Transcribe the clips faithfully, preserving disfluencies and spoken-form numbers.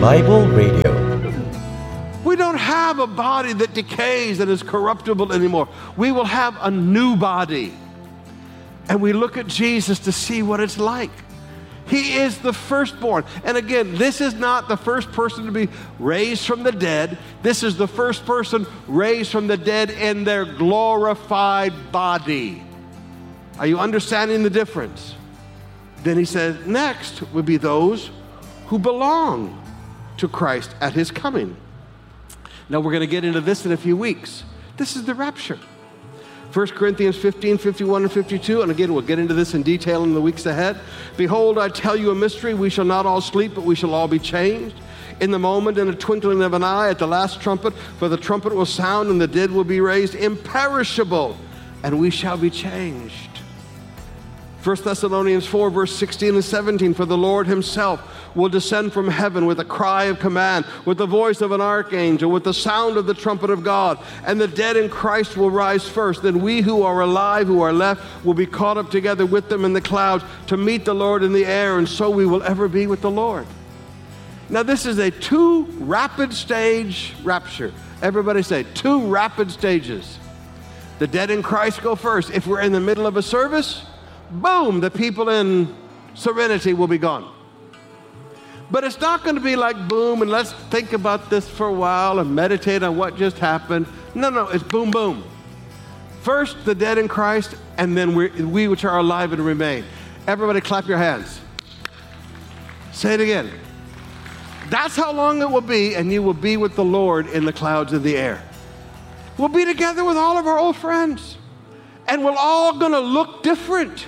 Bible Radio. We don't have a body that decays, that is corruptible anymore. We will have a new body. And we look at Jesus to see what it's like. He is the firstborn. And again, this is not the first person to be raised from the dead. This is the first person raised from the dead in their glorified body. Are you understanding the difference? Then he says, next would be those who belong to Christ at his coming. Now we're going to get into this in a few weeks. This is the rapture. First Corinthians fifteen, fifty-one, and fifty-two, and again, we'll get into this in detail in the weeks ahead. Behold, I tell you a mystery. We shall not all sleep, but we shall all be changed. In the moment, in a twinkling of an eye, at the last trumpet, for the trumpet will sound, and the dead will be raised imperishable, and we shall be changed. First Thessalonians four, verse sixteen and seventeen, for the Lord himself will descend from heaven with a cry of command, with the voice of an archangel, with the sound of the trumpet of God, and the dead in Christ will rise first. Then we who are alive, who are left, will be caught up together with them in the clouds to meet the Lord in the air, and so we will ever be with the Lord. Now this is a two rapid stage rapture. Everybody say, two rapid stages. The dead in Christ go first. If we're in the middle of a service, boom, the people in serenity will be gone. But it's not going to be like boom, and let's think about this for a while and meditate on what just happened. No, no, it's boom, boom. First, the dead in Christ, and then we, we which are alive and remain. Everybody clap your hands. Say it again. That's how long it will be, and you will be with the Lord in the clouds of the air. We'll be together with all of our old friends, and we're all going to look different.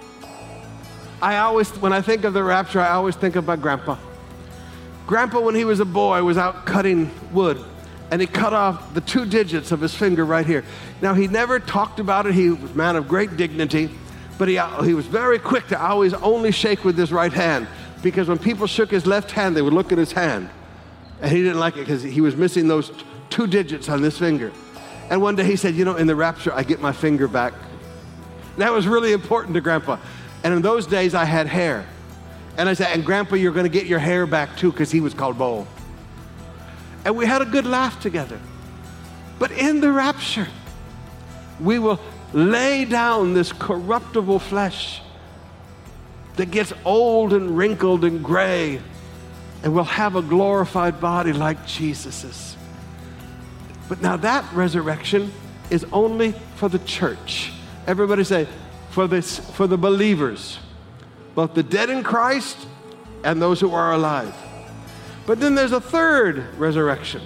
I always, when I think of the rapture, I always think of my grandpa. Grandpa, when he was a boy, was out cutting wood, and he cut off the two digits of his finger right here. Now, he never talked about it. He was a man of great dignity, but he, he was very quick to always only shake with his right hand, because when people shook his left hand, they would look at his hand, and he didn't like it because he was missing those two digits on this finger. And one day he said, you know, in the rapture, I get my finger back. That was really important to Grandpa. And in those days, I had hair. And I said, and Grandpa, you're going to get your hair back too, because he was called Bo. And we had a good laugh together. But in the rapture, we will lay down this corruptible flesh that gets old and wrinkled and gray, and we'll have a glorified body like Jesus's. But now that resurrection is only for the church. Everybody say, for this, for the believers, both the dead in Christ and those who are alive. But then there's a third resurrection.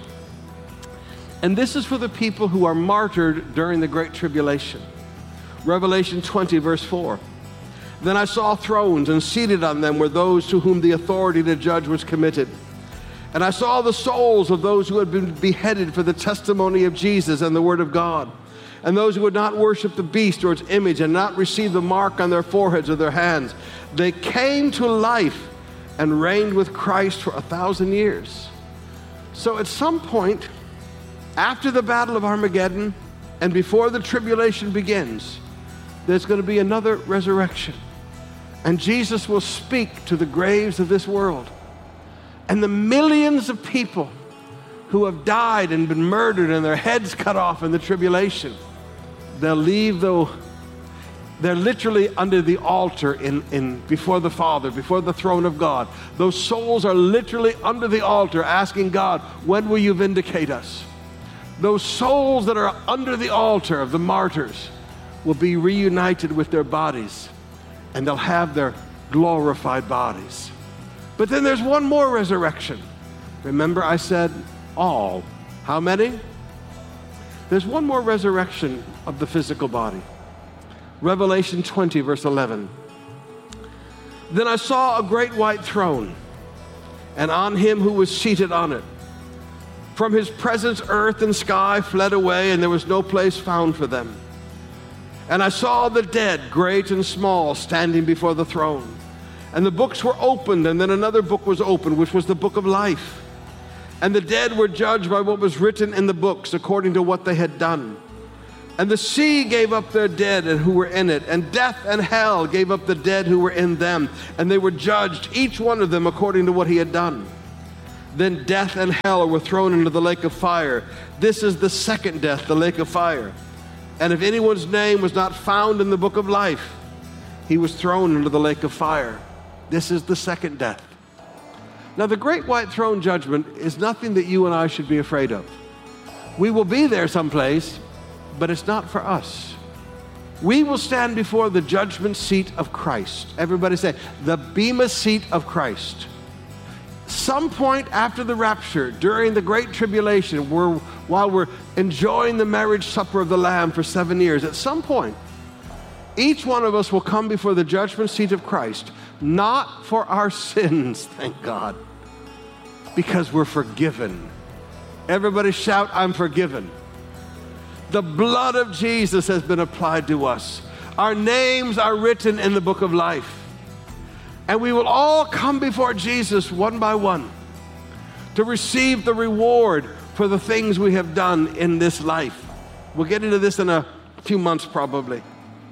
And this is for the people who are martyred during the Great Tribulation. Revelation twenty, verse four. Then I saw thrones, and seated on them were those to whom the authority to judge was committed. And I saw the souls of those who had been beheaded for the testimony of Jesus and the word of God, and those who would not worship the beast or its image and not receive the mark on their foreheads or their hands. They came to life and reigned with Christ for a thousand years. So at some point, after the Battle of Armageddon and before the tribulation begins, there's going to be another resurrection. And Jesus will speak to the graves of this world. And the millions of people who have died and been murdered and their heads cut off in the tribulation, they'll leave the, they're literally under the altar in, in before the Father, before the throne of God. Those souls are literally under the altar asking God, when will you vindicate us? Those souls that are under the altar of the martyrs will be reunited with their bodies, and they'll have their glorified bodies. But then there's one more resurrection. Remember I said all. How many? There's one more resurrection of the physical body. Revelation twenty, verse eleven. Then I saw a great white throne, and on him who was seated on it. From his presence, earth and sky fled away, and there was no place found for them. And I saw the dead, great and small, standing before the throne. And the books were opened, and then another book was opened, which was the book of life. And the dead were judged by what was written in the books, according to what they had done. And the sea gave up their dead and who were in it, and death and hell gave up the dead who were in them, and they were judged, each one of them according to what he had done. Then death and hell were thrown into the lake of fire. This is the second death, the lake of fire. And if anyone's name was not found in the book of life, he was thrown into the lake of fire. This is the second death. Now, the great white throne judgment is nothing that you and I should be afraid of. We will be there someplace, but it's not for us. We will stand before the judgment seat of Christ. Everybody say, the bema seat of Christ. Some point after the rapture, during the great tribulation, we're, while we're enjoying the marriage supper of the Lamb for seven years, at some point, each one of us will come before the judgment seat of Christ, not for our sins, thank God, because we're forgiven. Everybody shout, I'm forgiven. The blood of Jesus has been applied to us. Our names are written in the book of life. And we will all come before Jesus one by one to receive the reward for the things we have done in this life. We'll get into this in a few months probably.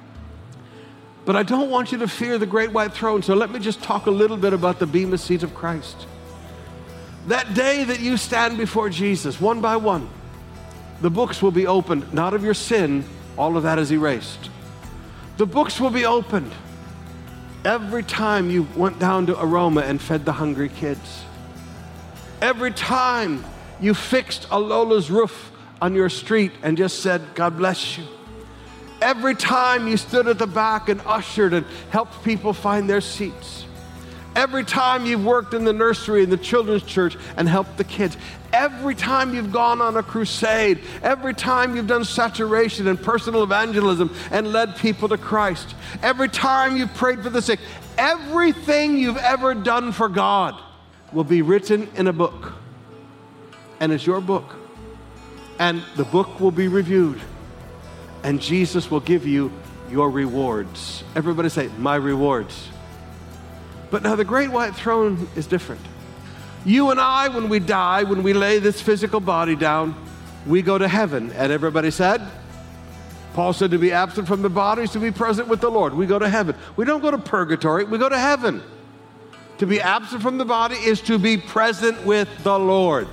But I don't want you to fear the great white throne, so let me just talk a little bit about the bema seat of Christ. That day that you stand before Jesus, one by one, the books will be opened, not of your sin, all of that is erased. The books will be opened. Every time you went down to Aroma and fed the hungry kids. Every time you fixed a Lola's roof on your street and just said, God bless you. Every time you stood at the back and ushered and helped people find their seats. Every time you've worked in the nursery and the children's church and helped the kids. Every time you've gone on a crusade. Every time you've done saturation and personal evangelism and led people to Christ. Every time you've prayed for the sick. Everything you've ever done for God will be written in a book. And it's your book. And the book will be reviewed. And Jesus will give you your rewards. Everybody say, my rewards. But now the great white throne is different. You and I, when we die, when we lay this physical body down, we go to heaven. And everybody said? Paul said to be absent from the body is to be present with the Lord. We go to heaven. We don't go to purgatory, we go to heaven. To be absent from the body is to be present with the Lord.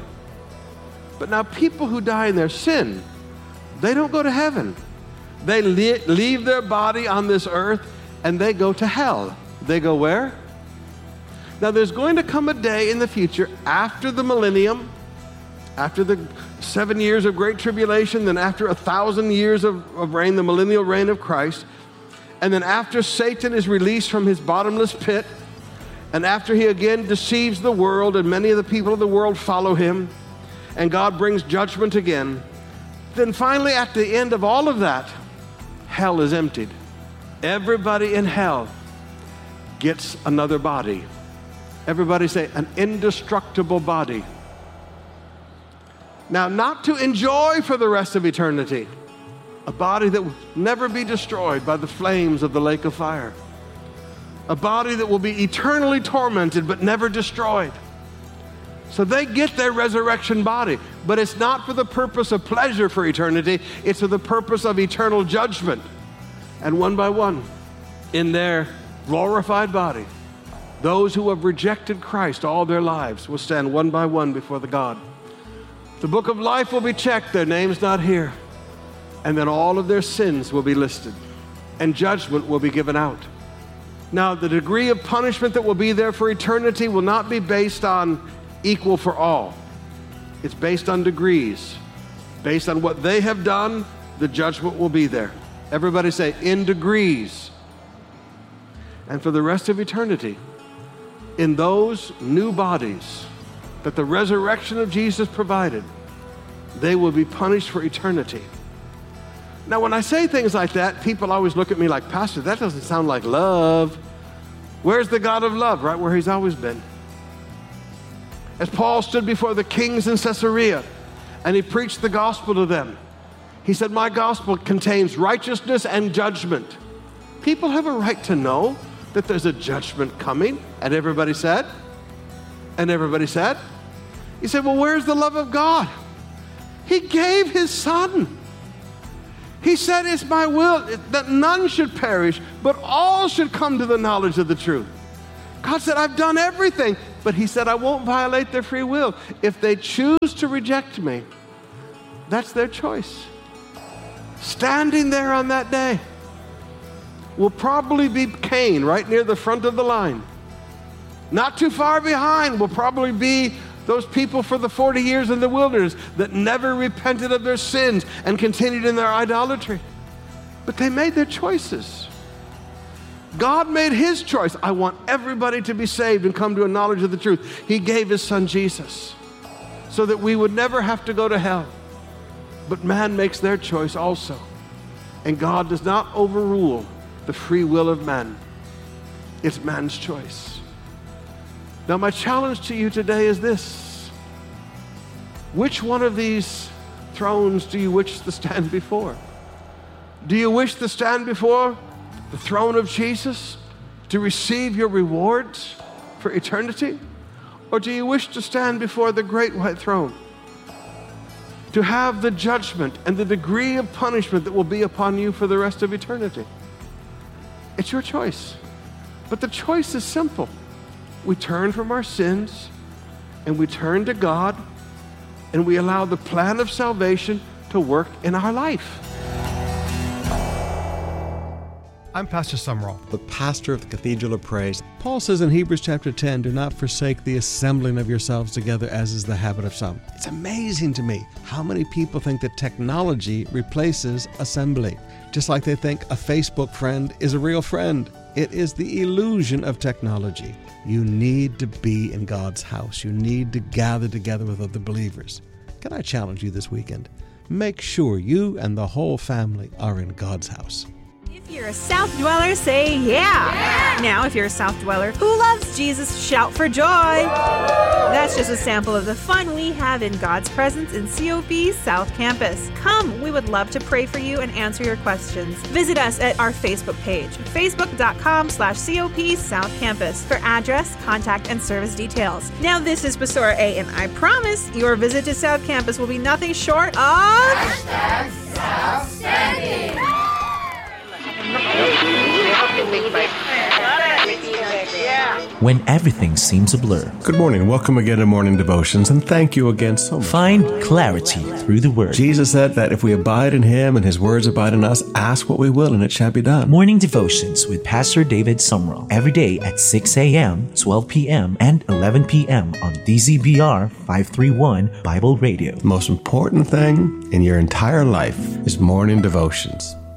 But now people who die in their sin, they don't go to heaven. They le- leave their body on this earth and they go to hell. They go where? Now there's going to come a day in the future after the millennium, after the seven years of great tribulation, then after a thousand years of, of reign, the millennial reign of Christ, and then after Satan is released from his bottomless pit, and after he again deceives the world and many of the people of the world follow him, and God brings judgment again, then finally at the end of all of that, hell is emptied. Everybody in hell gets another body. Everybody say, an indestructible body. Now, not to enjoy for the rest of eternity, a body that will never be destroyed by the flames of the lake of fire. A body that will be eternally tormented but never destroyed. So they get their resurrection body, but it's not for the purpose of pleasure for eternity, it's for the purpose of eternal judgment. And one by one, in their glorified body, those who have rejected Christ all their lives will stand one by one before the God. The book of life will be checked, their name's not here. And then all of their sins will be listed, and judgment will be given out. Now, the degree of punishment that will be there for eternity will not be based on equal for all. It's based on degrees. Based on what they have done, the judgment will be there. Everybody say, in degrees. And for the rest of eternity, in those new bodies that the resurrection of Jesus provided, they will be punished for eternity. Now, when I say things like that, people always look at me like, Pastor, that doesn't sound like love. Where's the God of love? Right where he's always been. As Paul stood before the kings in Caesarea and he preached the gospel to them, he said, my gospel contains righteousness and judgment. People have a right to know that there's a judgment coming. And everybody said, and everybody said, he said, well, where's the love of God? He gave his son. He said, it's my will that none should perish, but all should come to the knowledge of the truth. God said, I've done everything. But he said, I won't violate their free will. If they choose to reject me, that's their choice. Standing there on that day will probably be Cain right near the front of the line. Not too far behind will probably be those people for the forty years in the wilderness that never repented of their sins and continued in their idolatry. But they made their choices. God made his choice. I want everybody to be saved and come to a knowledge of the truth. He gave his son Jesus so that we would never have to go to hell. But man makes their choice also. And God does not overrule the free will of man. It's man's choice. Now, my challenge to you today is this. Which one of these thrones do you wish to stand before? Do you wish to stand before the throne of Jesus to receive your rewards for eternity? Or do you wish to stand before the great white throne to have the judgment and the degree of punishment that will be upon you for the rest of eternity? It's your choice. But the choice is simple. We turn from our sins and we turn to God and we allow the plan of salvation to work in our life. I'm Pastor Sumrall, the pastor of the Cathedral of Praise. Paul says in Hebrews chapter ten, do not forsake the assembling of yourselves together as is the habit of some. It's amazing to me how many people think that technology replaces assembly, just like they think a Facebook friend is a real friend. It is the illusion of technology. You need to be in God's house. You need to gather together with other believers. Can I challenge you this weekend? Make sure you and the whole family are in God's house. If you're a South Dweller, say yeah. yeah. Now, if you're a South Dweller who loves Jesus, shout for joy. That's just a sample of the fun we have in God's presence in C O P South Campus. Come, we would love to pray for you and answer your questions. Visit us at our Facebook page, facebook.com slash COP South Campus for address, contact, and service details. Now, this is Basora A, and I promise your visit to South Campus will be nothing short of... Hashtag Southstanding. When everything seems a blur. Good morning. Welcome again to Morning Devotions, and thank you again so much. Find clarity through the Word. Jesus said that if we abide in Him and His words abide in us, ask what we will and it shall be done. Morning Devotions with Pastor David Sumrall. Every day at six a.m., twelve p.m., and eleven p.m. on D Z B R five thirty-one Bible Radio. The most important thing in your entire life is Morning Devotions.